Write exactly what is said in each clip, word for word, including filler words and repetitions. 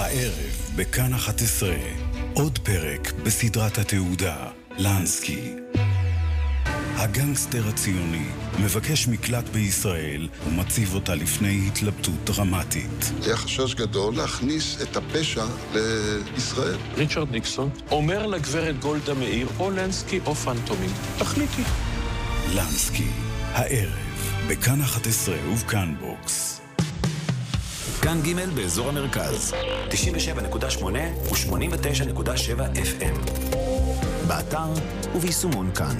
הערב בכאן אחת עשרה, עוד פרק בסדרת התעודה, לנסקי. הגנגסטר הציוני מבקש מקלט בישראל ומציב אותה לפני התלבטות דרמטית. היה חשש גדול להכניס את הפשע לישראל. ריצ'רד ניקסון אומר לגברת גולדה מאיר, או לנסקי או פנטומים. תחליטי. לנסקי, הערב בכאן אחת עשרה ובכאן בוקס. כאן ג' באזור המרכז, תשעים ושבע נקודה שמונה ו-שמונים ותשע נקודה שבע אף אם. באתר וביישומון כאן.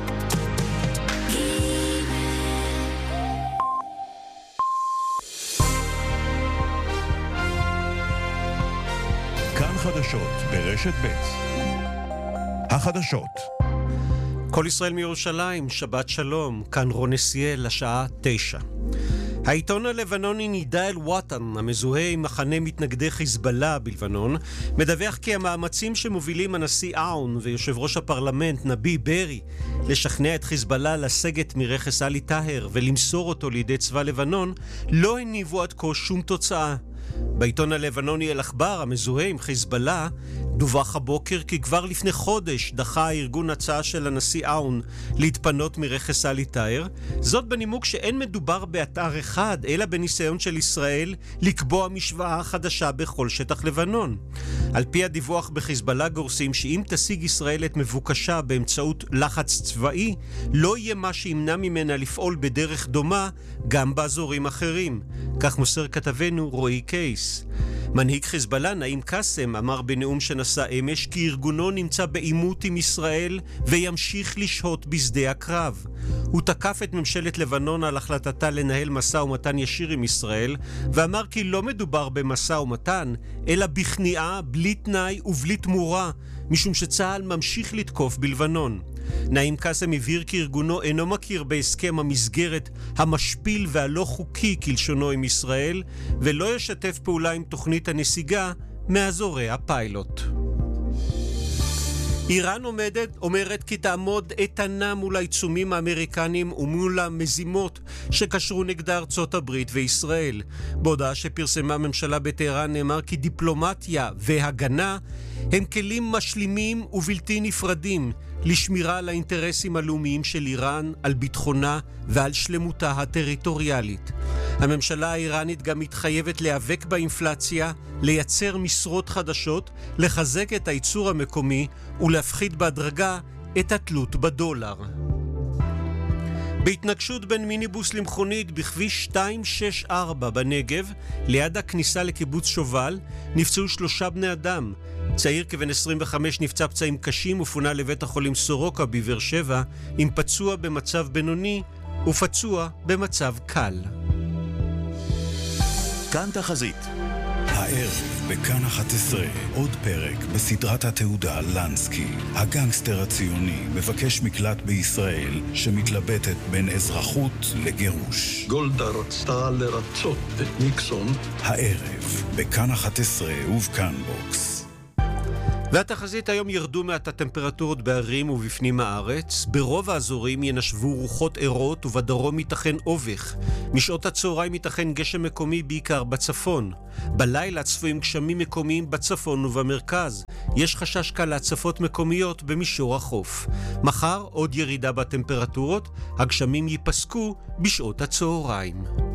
כאן חדשות ברשת ב'. החדשות. כל ישראל מירושלים, שבת שלום, כאן רון נסיאל, השעה תשע. העיתון הלבנוני נידה אל וואטן, המזוהה עם מחנה מתנגדי חיזבאללה בלבנון, מדווח כי המאמצים שמובילים הנשיא עאון ויושב ראש הפרלמנט נבי ברי לשכנע את חיזבאללה לסגת מרכס עלי טאהר ולמסור אותו לידי צבא לבנון לא הניבו עד כה שום תוצאה. בעיתון הלבנוני אל-אכבר, המזוהה עם חיזבאללה, דווח הבוקר כי כבר לפני חודש דחה הארגון הצעה של הנשיא עאון להתפנות מרכס עלי טאהר, זאת בנימוק שאין מדובר באתר אחד, אלא בניסיון של ישראל לקבוע משוואה חדשה בכל שטח לבנון. על פי הדיווח בחיזבאללה גורסים שאם תשיג ישראל את מבוקשה באמצעות לחץ צבאי, לא יהיה מה שימנע ממנה לפעול בדרך דומה גם באזורים אחרים. כך מוסר כתבנו רועי קייס. מנהיג חיזבאללה נעים קאסם אמר בנאום שנשא אמש כי ארגונו נמצא בעימות עם ישראל וימשיך לשהות בשדה הקרב. הוא תקף את ממשלת לבנון על החלטתה לנהל משא ומתן ישיר עם ישראל ואמר כי לא מדובר במשא ומתן אלא בכניעה, בלי תנאי ובלי תמורה, משום שצה"ל ממשיך לתקוף בלבנון. נעים קאסם הבהיר כי ארגונו אינו מכיר בהסכם המסגרת המשפיל והלא חוקי כלשונו עם ישראל ולא ישתף פעולה עם תוכנית הנסיגה מאזורי הפיילוט. איראן עומדת, אומרת כי תעמוד איתנה מול העיצומים האמריקנים ומול המזימות שקשרו נגדה ארצות הברית וישראל. בהודעה שפרסמה הממשלה בטהרן נאמר כי דיפלומטיה והגנה הם כלים משלימים ובלתי נפרדים לשמירה על האינטרסים הלאומיים של איראן, על ביטחונה ועל שלמותה הטריטוריאלית. הממשלה האיראנית גם מתחייבת להיאבק באינפלציה, לייצר משרות חדשות, לחזק את הייצור המקומי ולהפחית בהדרגה את התלות בדולר. בהתנגשות בין מיניבוס למכונית בכביש שתיים שש ארבע בנגב, ליד הכניסה לקיבוץ שובל, נפצעו שלושה בני אדם. צעיר כבן עשרים וחמש נפצע פצעים קשים ופונה לבית החולים סורוקה בבאר שבע, עם פצוע במצב בינוני ופצוע במצב קל. כאן תחזית. הערב בכאן אחת עשרה, עוד פרק בסדרת התעודה לנסקי. הגנגסטר הציוני מבקש מקלט בישראל שמתלבטת בין אזרחות לגירוש. גולדה רצתה לרצות את ניקסון. הערב בכאן אחת עשרה ובכאן בוקס. והתחזית היום ירדו מעט הטמפרטורות בערים ובפנים הארץ. ברוב האזורים ינשבו רוחות ערות ובדרום ייתכן אובך. משעות הצהריים ייתכן גשם מקומי בעיקר בצפון. בלילה צפויים גשמים מקומיים בצפון ובמרכז. יש חשש קל להצפות מקומיות במישור החוף. מחר עוד ירידה בטמפרטורות, הגשמים ייפסקו בשעות הצהריים.